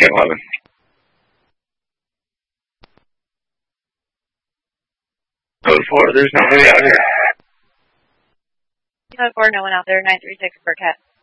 Okay, 11. Code 4, there's nobody out here. Code 4, no one out there, 936 for cat.